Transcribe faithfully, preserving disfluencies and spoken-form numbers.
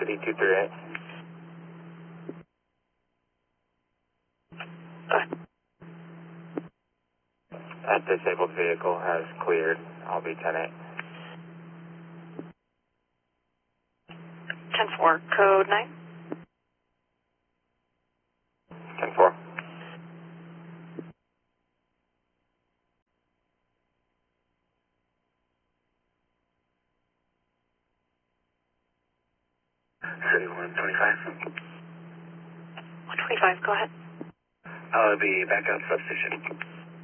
City two three eight. That disabled vehicle has cleared. I'll be ten eight. ten four, code nine. ten four. City one twenty-five. one twenty-five, go ahead. I'll be back out substation.